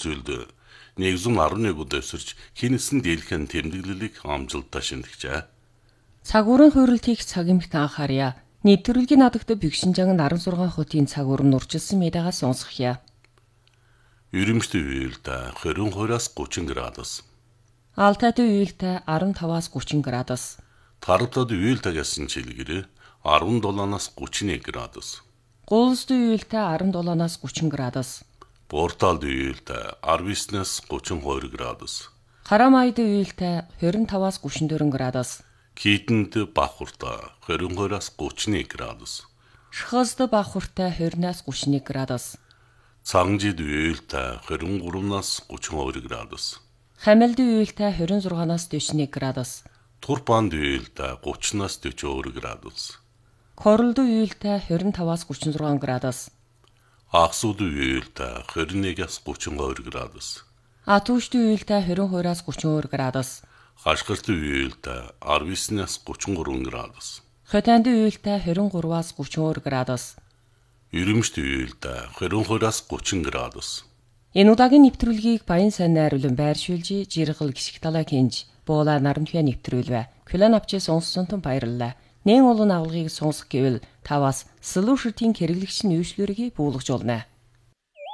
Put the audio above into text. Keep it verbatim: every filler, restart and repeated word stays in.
зүйлд нэг зуун арван нэг удаа өсөрч хинэсэн дийлхэн тэмдэглэлийг амжилттай шинтгэжээ. Цагуурын хуурилт хийх цаг эмхт анхаарья. Нэвтрүүлгийн надагт бэгшинжан наран сургаан хотын цагуур нь урчилсан мэдээгээ сонсгоё. Ерөнхийдөө үеэлдэ двадцать двоёроос тридцать градус. Алтайд үеэлдэ арван таваас тридцать градус. Тарвтад үеэлдэгээс чилгэрэ арван долооноос тридцать нэг градус. Гуулсд үеэлдэ арван долооноос тридцать градус. Порталд үеэлдэ арван девятнээс тридцать two градус. Харамайд үеэлдэ двадцать пятаас тридцать четыре градус. Китэнд Бахурта двадцать двоёроос тридцать нэг градус. Шхазд Бахуртай двадцать-аас тридцать нэг градус. Цангжид үеэлдэ двадцать тhree-аас тридцать two градус. Хамилд үеэлдэ двадцать six-аас forty one градус. Турпанд үеэлдэ thirty-аас forty two градус. Королд үеэлдэ twenty-five-аас thirty-six градус. Аксуд үеэлдэ twenty-one-аас thirty-two градус. Атушд үеэлдэ twenty-two-аас thirty-two градус. Хашгирт үеэлдэ nineteen-аас thirty-three градус. Хотанд үеэлдэ twenty-three-аас thirty-two градус. Ирэмшт үеэлдэ twenty-two-аас thirty градус. Энэ удаагийн нэвтрүүлгийг Баян сайн найруулан байршуулж, жиргэл гიშг талаа хинж, буула нарамтгай нэвтрүүлвэ. Кулан авчи сонссон тун баярлалаа. Нэн олон авлагыг сонсох гэвэл таваас Solution-ийн хэрэглэгч нь үйлчлүүрийг буулгаж олно.